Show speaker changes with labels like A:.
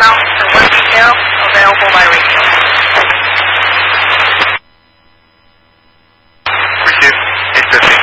A: amounts to 1 detail available by radio.
B: Received. 850.